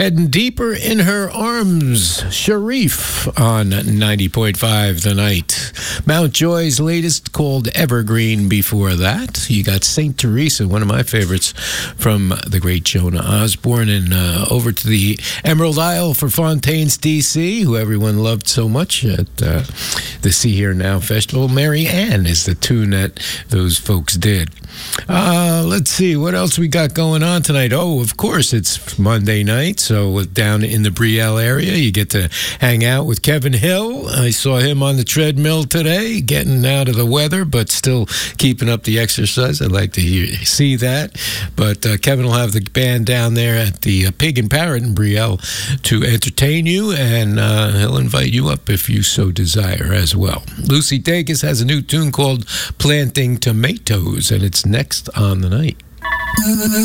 Heading deeper in her arms, Sharif on 90.5 The Night. Mountjoy's latest called Evergreen before that. You got St. Teresa, one of my favorites from the great Jonah Osborne. And over to the Emerald Isle for Fontaines, D.C., who everyone loved so much at the See Here Now Festival. Mary Ann is the tune that those folks did. Let's see, what else we got going on tonight? Oh, of course, it's Monday night, so down in the Brielle area, you get to hang out with Kevin Hill. I saw him on the treadmill today, getting out of the weather, but still keeping up the exercise. I'd like to see that. But Kevin will have the band down there at the Pig and Parrot in Brielle to entertain you, and he'll invite you up if you so desire as well. Lucy Dacus has a new tune called Planting Tomatoes, and it's next on the night.